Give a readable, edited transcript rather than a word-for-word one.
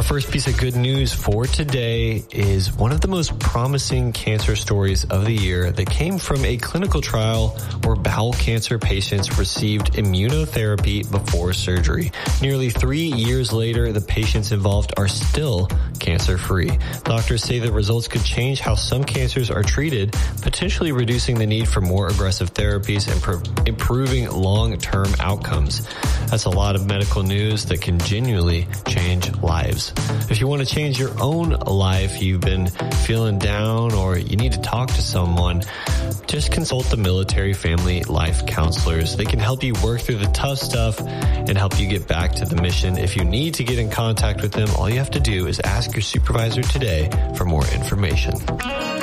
first piece of good news for today is one of the most promising cancer stories of the year that came from a clinical trial where bowel cancer patients received immunotherapy before surgery. Nearly 3 years later, the patients involved are still cancer-free. Doctors say the results could change how some cancers are treated, potentially reducing the need for more aggressive therapies and improving long-term outcomes. That's a lot of medical news that can genuinely change lives. If you want to change your own life, you've been feeling down, or you need to talk to someone, just consult the Military Family Life Counselors. They can help you work through the tough stuff and help you get back to the mission. If you need to get in contact with them, all you have to do is ask your supervisor today for more information.